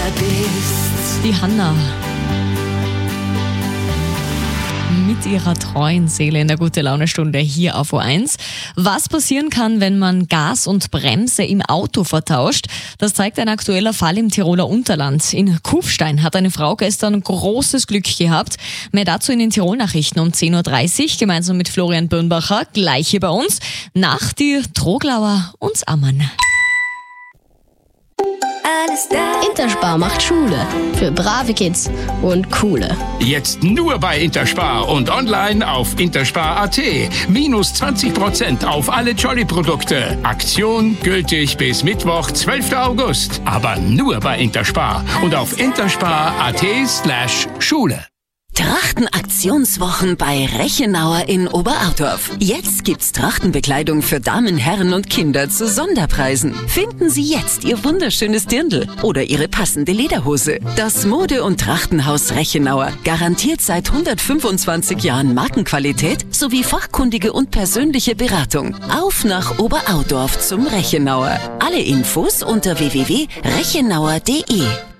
bist. Die Hanna mit ihrer treuen Seele in der Gute-Laune-Stunde hier auf O1. Was passieren kann, wenn man Gas und Bremse im Auto vertauscht, das zeigt ein aktueller Fall im Tiroler Unterland. In Kufstein hat eine Frau gestern großes Glück gehabt. Mehr dazu in den Tirol-Nachrichten um 10.30 Uhr, gemeinsam mit Florian Birnbacher, gleich hier bei uns, nach die Troglauer und Ammann. Interspar macht Schule für brave Kids und coole. Jetzt nur bei Interspar und online auf interspar.at. Minus 20% auf alle Jolly-Produkte. Aktion gültig bis Mittwoch, 12. August. Aber nur bei Interspar und auf interspar.at/Schule. Trachtenaktionswochen bei Rechenauer in Oberaudorf. Jetzt gibt's Trachtenbekleidung für Damen, Herren und Kinder zu Sonderpreisen. Finden Sie jetzt Ihr wunderschönes Dirndl oder Ihre passende Lederhose. Das Mode- und Trachtenhaus Rechenauer garantiert seit 125 Jahren Markenqualität sowie fachkundige und persönliche Beratung. Auf nach Oberaudorf zum Rechenauer. Alle Infos unter www.rechenauer.de.